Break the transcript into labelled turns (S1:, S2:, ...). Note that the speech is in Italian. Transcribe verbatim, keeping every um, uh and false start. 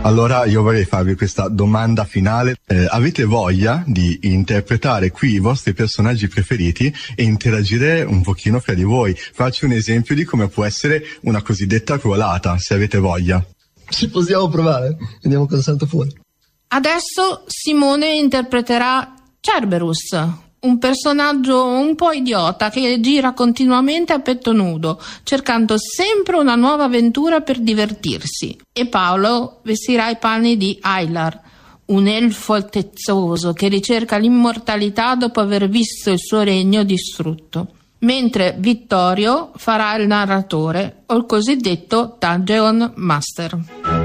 S1: Allora io vorrei farvi questa domanda finale. Eh, avete voglia di interpretare qui i vostri personaggi preferiti e interagire un pochino fra di voi? Faccio un esempio di come può essere una cosiddetta ruolata, se avete voglia.
S2: Ci possiamo provare, vediamo cosa salta fuori.
S3: Adesso Simone interpreterà Cerberus, un personaggio un po' idiota che gira continuamente a petto nudo, cercando sempre una nuova avventura per divertirsi. E Paolo vestirà i panni di Aylar, un elfo altezzoso che ricerca l'immortalità dopo aver visto il suo regno distrutto. Mentre Vittorio farà il narratore o il cosiddetto Dungeon Master.